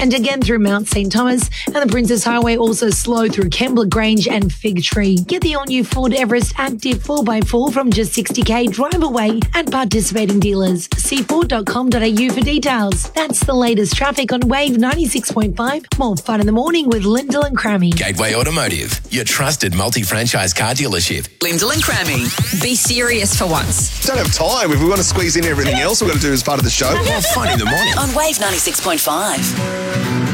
and again through Mount St. Thomas, and the Princess Highway also slow through Kembla Grange and Fig Tree. Get the all-new Ford Everest Active 4x4 from just $60,000 drive away at participating dealers. See Ford.com.au for details. That's the latest traffic on Wave 96.5. More fun in the morning with Lyndall and Crammy. Gateway Automotive, your trusted multi-franchise car dealership. Lyndall and Crammy. Be serious for once. Don't have time. If we want to squeeze in everything else we're going to do as part of the show. More fun in the morning. On Wave 96.5.